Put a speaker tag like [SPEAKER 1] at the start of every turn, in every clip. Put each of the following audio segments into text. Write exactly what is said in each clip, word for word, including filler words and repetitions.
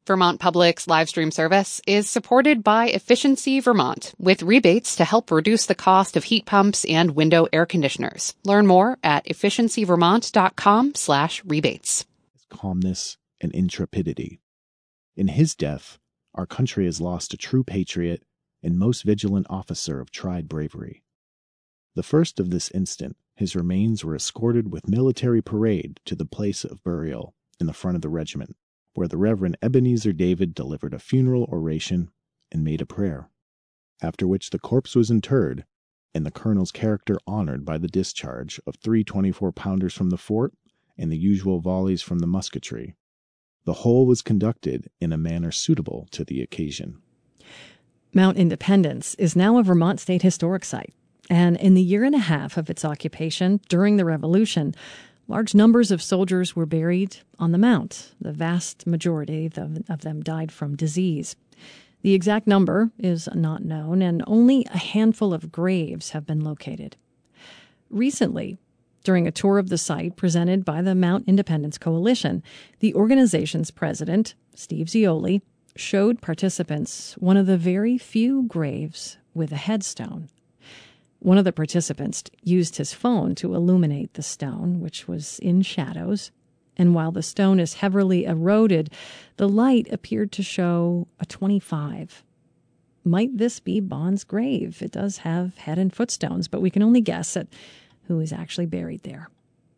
[SPEAKER 1] Vermont Public's live stream service is supported by Efficiency Vermont, with rebates to help reduce the cost of heat pumps and window air conditioners. Learn more at efficiencyvermont.com slash rebates.
[SPEAKER 2] Calmness and intrepidity. In his death, our country has lost a true patriot and most vigilant officer of tried bravery. The first of this instant, his remains were escorted with military parade to the place of burial in the front of the regiment, where the Reverend Ebenezer David delivered a funeral oration and made a prayer, after which the corpse was interred and the colonel's character honored by the discharge of three twenty-four pounders from the fort and the usual volleys from the musketry. The whole was conducted in a manner suitable to the occasion.
[SPEAKER 3] Mount Independence is now a Vermont State Historic Site, and in the year and a half of its occupation during the Revolution, large numbers of soldiers were buried on the Mount. The vast majority of them, of them died from disease. The exact number is not known, and only a handful of graves have been located. Recently, during a tour of the site presented by the Mount Independence Coalition, the organization's president, Steve Zioli, showed participants one of the very few graves with a headstone. One of the participants used his phone to illuminate the stone, which was in shadows, and while the stone is heavily eroded, the light appeared to show a twenty-five. Might this be Bond's grave? It does have head and footstones, but we can only guess at who is actually buried there.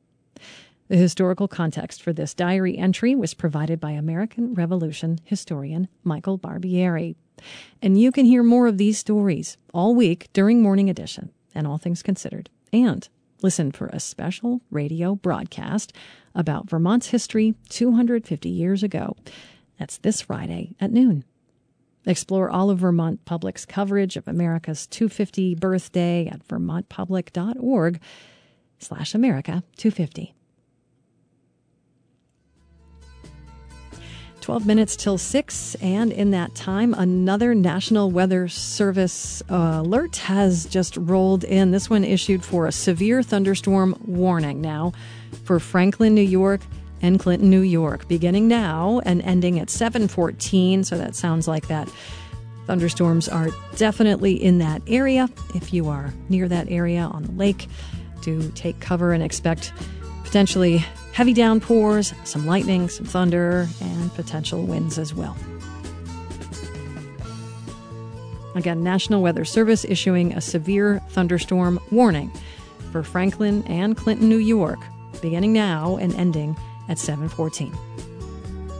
[SPEAKER 3] The historical context for this diary entry was provided by American Revolution historian Michael Barbieri. And you can hear more of these stories all week during Morning Edition and All Things Considered, and listen for a special radio broadcast about Vermont's history two hundred fifty years ago. That's this Friday at noon. Explore all of Vermont Public's coverage of America's two hundred fiftieth birthday at vermontpublic.org slash America 250. twelve minutes till six, and in that time, another National Weather Service uh, alert has just rolled in. This one issued for a severe thunderstorm warning now for Franklin, New York, and Clinton, New York, beginning now and ending at seven fourteen. So that sounds like that thunderstorms are definitely in that area. If you are near that area on the lake, do take cover and expect potentially heavy downpours, some lightning, some thunder, and potential winds as well. Again, National Weather Service issuing a severe thunderstorm warning for Franklin and Clinton, New York, beginning now and ending at seven fourteen.